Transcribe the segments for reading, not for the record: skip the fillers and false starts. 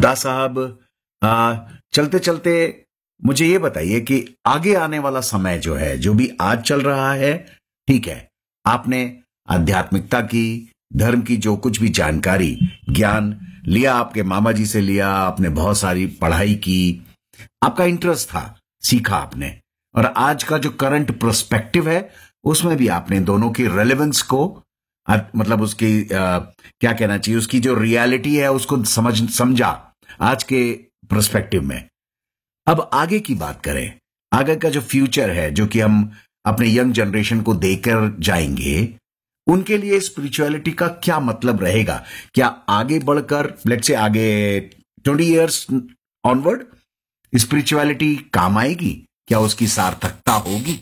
दास साहब, चलते चलते मुझे ये बताइए कि आगे आने वाला समय जो है, जो भी आज चल रहा है, ठीक है, आपने आध्यात्मिकता की, धर्म की जो कुछ भी जानकारी, ज्ञान लिया, आपके मामा जी से लिया, आपने बहुत सारी पढ़ाई की, आपका इंटरेस्ट था, सीखा आपने, और आज का जो करंट पर्सपेक्टिव है उसमें भी आपने दोनों की रेलेवेंस को, मतलब उसकी क्या कहना चाहिए, उसकी जो रियलिटी है उसको समझा आज के पर्सपेक्टिव में। अब आगे की बात करें, आगे का जो फ्यूचर है, जो कि हम अपने यंग जनरेशन को देकर जाएंगे, उनके लिए स्पिरिचुअलिटी का क्या मतलब रहेगा? क्या आगे बढ़कर, लेट्स से आगे 20 इयर्स ऑनवर्ड स्पिरिचुअलिटी काम आएगी? क्या उसकी सार्थकता होगी?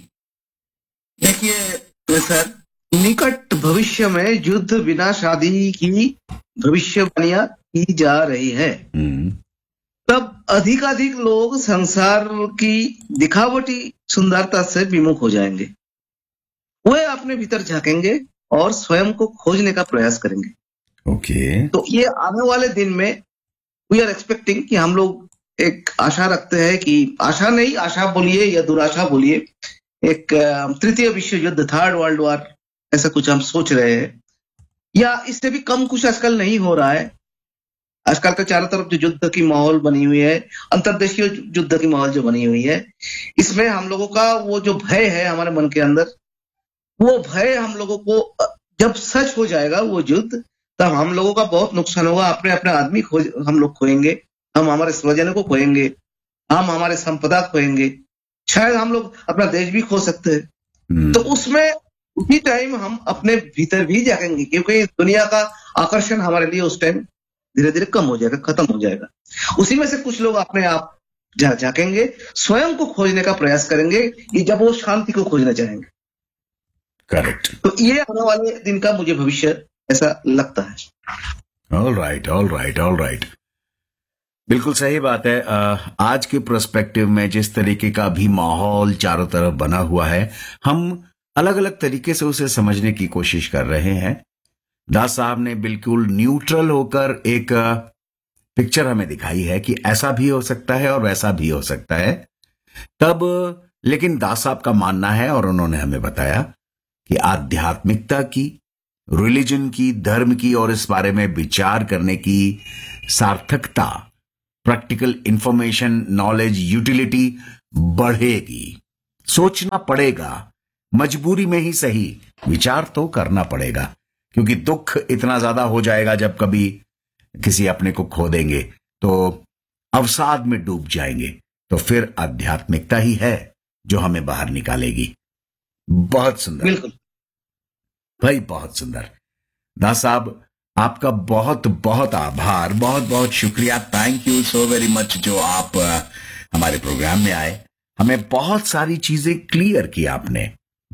देखिए सर, निकट भविष्य में युद्ध विनाशादि की भविष्यवाणियां की जा रही है। तब अधिकाधिक लोग संसार की दिखावटी सुंदरता से विमुख हो जाएंगे। वे अपने भीतर झांकेंगे और स्वयं को खोजने का प्रयास करेंगे। ओके। तो ये आने वाले दिन में वी आर एक्सपेक्टिंग कि हम लोग एक आशा रखते हैं कि, आशा नहीं, आशा बोलिए या दुराशा बोलिए, एक तृतीय विश्व युद्ध, थर्ड वर्ल्ड वॉर, ऐसा कुछ हम सोच रहे हैं, या इससे भी कम कुछ आजकल नहीं हो रहा है। आजकल का चारों तरफ जो युद्ध की माहौल बनी हुई है, अंतर्देशीय युद्ध की माहौल जो बनी हुई है, इसमें हम लोगों का वो जो भय है हमारे मन के अंदर, वो भय हम लोगों को, जब सच हो जाएगा वो युद्ध, तब हम लोगों का बहुत नुकसान होगा। अपने अपने आदमी हम लोग खोएंगे, हम हमारे स्वजनों को खोएंगे, हम हमारे संपदा खोएंगे, शायद हम लोग अपना देश भी खो सकते हैं। तो उसमें उसी टाइम हम अपने भीतर भी जाएंगे, क्योंकि दुनिया का आकर्षण हमारे लिए उस टाइम धीरे धीरे कम हो जाएगा, खत्म हो जाएगा। उसी में से कुछ लोग अपने आप झांकेंगे, स्वयं को खोजने का प्रयास करेंगे, कि जब वो शांति को खोजना चाहेंगे। करेक्ट। तो ये आने वाले दिन का मुझे भविष्य ऐसा लगता है। All right, all right, all right, बिल्कुल सही बात है। आज के पर्सपेक्टिव में जिस तरीके का भी माहौल चारों तरफ बना हुआ है, हम अलग अलग तरीके से उसे समझने की कोशिश कर रहे हैं। दास साहब ने बिल्कुल न्यूट्रल होकर एक पिक्चर हमें दिखाई है कि ऐसा भी हो सकता है और वैसा भी हो सकता है। तब लेकिन दास साहब का मानना है, और उन्होंने हमें बताया कि आध्यात्मिकता की, रिलीजन की, धर्म की, और इस बारे में विचार करने की सार्थकता, प्रैक्टिकल इंफॉर्मेशन, नॉलेज, यूटिलिटी बढ़ेगी। सोचना पड़ेगा, मजबूरी में ही सही, विचार तो करना पड़ेगा, क्योंकि दुख इतना ज्यादा हो जाएगा जब कभी किसी अपने को खो देंगे तो अवसाद में डूब जाएंगे। तो फिर आध्यात्मिकता ही है जो हमें बाहर निकालेगी। बहुत सुंदर बिल्कुल भाई, बहुत सुंदर। दास साहब, आपका बहुत बहुत आभार, बहुत बहुत शुक्रिया, thank you so very much, जो आप हमारे प्रोग्राम में आए, हमें बहुत सारी चीजें क्लियर की आपने,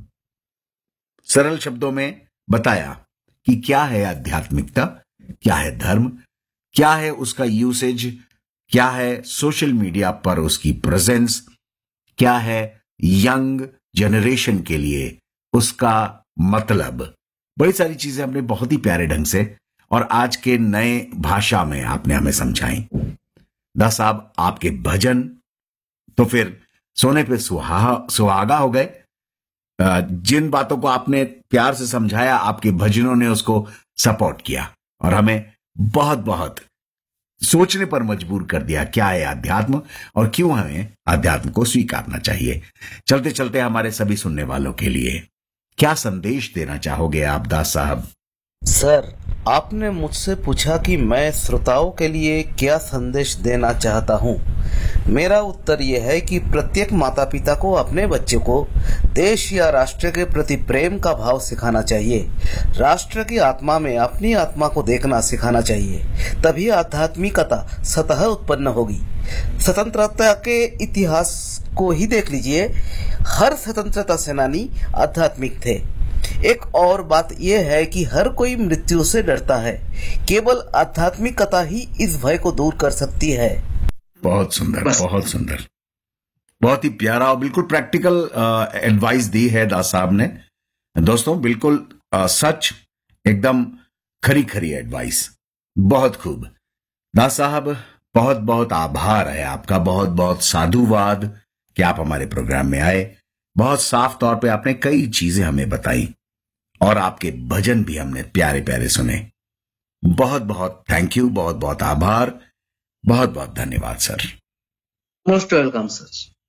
सरल शब्दों में बताया कि क्या है आध्यात्मिकता, क्या है धर्म, क्या है उसका यूसेज, क्या है सोशल मीडिया पर उसकी प्रेजेंस, क्या है यंग जनरेशन के लिए उसका मतलब। बड़ी सारी चीजें आपने बहुत ही प्यारे ढंग से और आज के नए भाषा में आपने हमें समझाई। दास साहब, आपके भजन तो फिर सोने पे सुहागा हो गए। जिन बातों को आपने प्यार से समझाया, आपके भजनों ने उसको सपोर्ट किया और हमें बहुत बहुत सोचने पर मजबूर कर दिया, क्या है अध्यात्म और क्यों हमें अध्यात्म को स्वीकारना चाहिए। चलते चलते हमारे सभी सुनने वालों के लिए क्या संदेश देना चाहोगे आप, दास साहब? सर, आपने मुझसे पूछा कि मैं श्रोताओं के लिए क्या संदेश देना चाहता हूँ। मेरा उत्तर यह है कि प्रत्येक माता पिता को अपने बच्चे को देश या राष्ट्र के प्रति प्रेम का भाव सिखाना चाहिए। राष्ट्र की आत्मा में अपनी आत्मा को देखना सिखाना चाहिए, तभी आध्यात्मिकता स्वतः उत्पन्न होगी। स्वतंत्रता के इतिहास को ही देख लीजिए, हर स्वतंत्रता सेनानी आध्यात्मिक थे। एक और बात यह है कि हर कोई मृत्यु से डरता है, केवल आध्यात्मिकता ही इस भय को दूर कर सकती है। बहुत सुंदर, बहुत सुंदर, बहुत ही प्यारा और बिल्कुल प्रैक्टिकल एडवाइस दी है दास साहब ने। दोस्तों, बिल्कुल सच, एकदम खरी खरी एडवाइस, बहुत खूब। दास साहब, बहुत बहुत आभार है आपका, बहुत बहुत साधुवाद कि आप हमारे प्रोग्राम में आए। बहुत साफ तौर पे आपने कई चीजें हमें बताई और आपके भजन भी हमने प्यारे प्यारे सुने। बहुत बहुत थैंक यू, बहुत बहुत आभार, बहुत बहुत धन्यवाद सर। Most welcome sir.